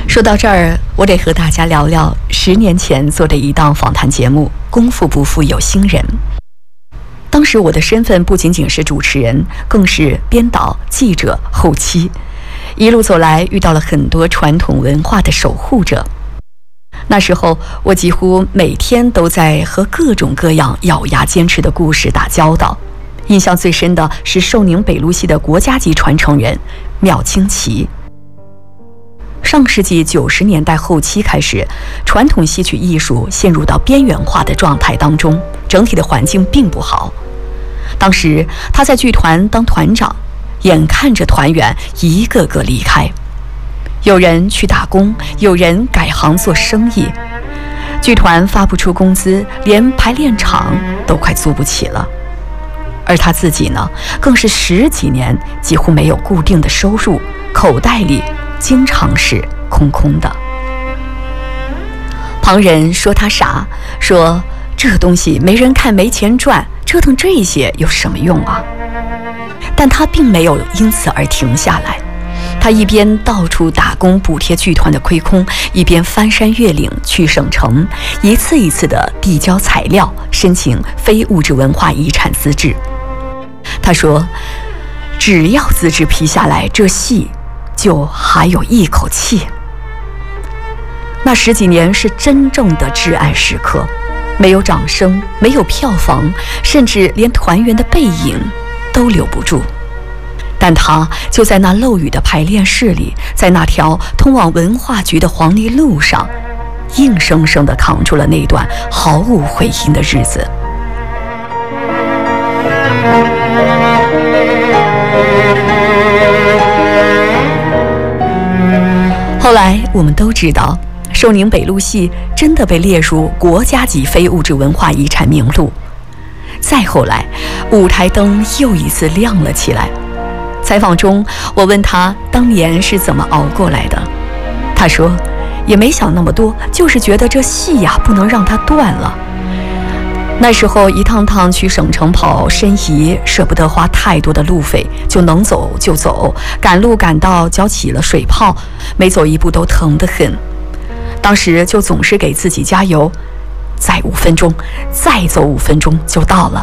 说到这儿，我得和大家聊聊10年前做的一档访谈节目《功夫不负有心人》。当时我的身份不仅仅是主持人，更是编导、记者、后期。一路走来，遇到了很多传统文化的守护者。那时候，我几乎每天都在和各种各样咬牙坚持的故事打交道。印象最深的是寿宁北路戏的国家级传承人缪清奇。上世纪90年代后期开始，传统戏曲艺术陷入到边缘化的状态当中，整体的环境并不好。当时他在剧团当团长，眼看着团员一个个离开，有人去打工，有人改行做生意，剧团发不出工资，连排练场都快租不起了。而他自己呢，更是10几年几乎没有固定的收入，口袋里经常是空空的。旁人说他傻，说这东西没人看，没钱赚，折腾这些有什么用啊？但他并没有因此而停下来，他一边到处打工补贴剧团的亏空，一边翻山越岭去省城，一次一次地递交材料，申请非物质文化遗产资质。他说，只要资质批下来，这戏就还有一口气。那10几年是真正的至暗时刻，没有掌声，没有票房，甚至连团员的背影都留不住。但他就在那漏雨的排练室里，在那条通往文化局的黄泥路上，硬生生地扛住了那段毫无回音的日子。后来我们都知道，寿宁北路戏真的被列入国家级非物质文化遗产名录。再后来，舞台灯又一次亮了起来。采访中，我问他当年是怎么熬过来的。他说，也没想那么多，就是觉得这戏呀不能让它断了。那时候一趟趟去省城跑申遗，舍不得花太多的路费，就能走就走，赶路赶到脚起了水泡，每走一步都疼得很。当时就总是给自己加油，再5分钟，再走5分钟就到了。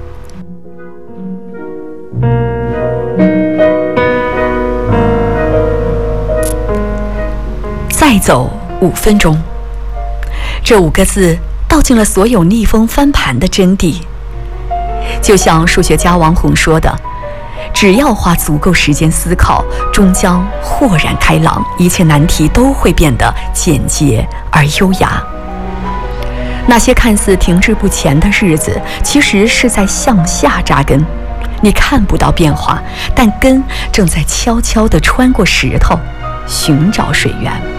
再走5分钟，这5个字道尽了所有逆风翻盘的真谛。就像数学家王宏说的，只要花足够时间思考，终将豁然开朗，一切难题都会变得简洁而优雅。那些看似停滞不前的日子，其实是在向下扎根。你看不到变化，但根正在悄悄地穿过石头，寻找水源。